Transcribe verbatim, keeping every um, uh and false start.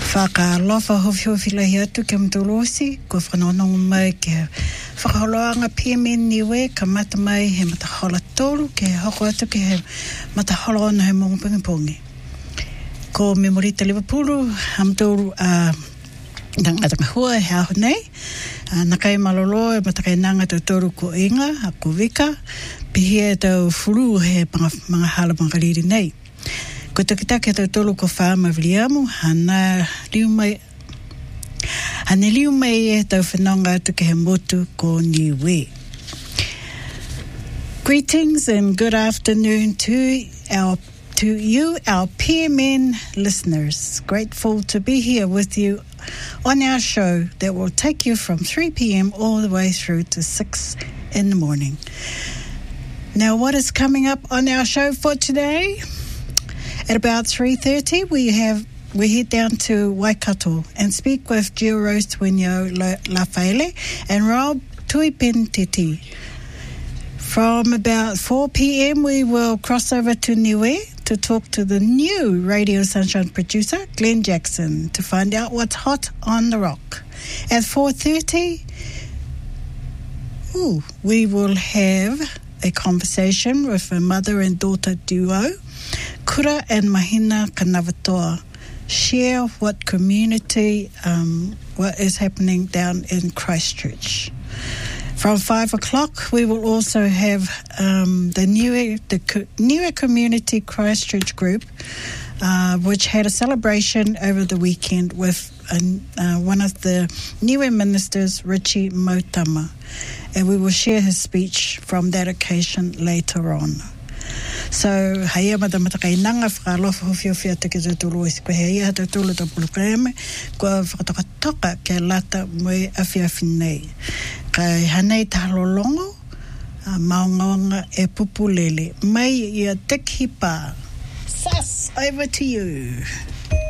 Whakalofa hofi lahi atu ke mtolosi, ko whanonongo mai ke whakaholoanga P M N niwe, ka mata mai he matahola tolu, ke hoko atu ke he matahola ona he mongo pungi. Ko Memorita Liverpool, hamtolu a tangata hua he aho nei, nakai malolo e matakai nanga tau toru ko inga, a ko vika, pihia e tau furu he mga hala pangariri nei. Ko takitake tau tolu ko whaama viliamu, hana liu mai, hane liu mai e tau whanonga atu ke he motu ko niwe. Greetings and good afternoon to our to you, our P M N listeners. Grateful to be here with you on our show that will take you from three p.m. all the way through to six in the morning. Now, what is coming up on our show for today? At about three thirty, we have we head down to Waikato and speak with Gio Rose Twinyo Lafele and Rob Tuipentiti. From about four p.m, we will cross over to Niue to talk to the new Radio Sunshine producer, Glenn Jackson, to find out what's hot on the rock. At four thirty, ooh, we will have a conversation with a mother and daughter duo, Kura and Mahina Kanavatoa, share what community, um, what is happening down in Christchurch. From five o'clock, we will also have um, the Niue, the co- Niue Community Christchurch group, uh, which had a celebration over the weekend with uh, one of the Niue ministers, Richie Mautama, and we will share his speech from that occasion later on. So, haia mata mata kai nanga whakalofa hofio fia te ke tutulu isi ko heia te tulu ta pulukreme ko whakatokatoka ke lata mui awhiawhi nei. Kai hanei tahalolongo a maungaunga e pupulele mai ia tekhipa. Sas, over to you.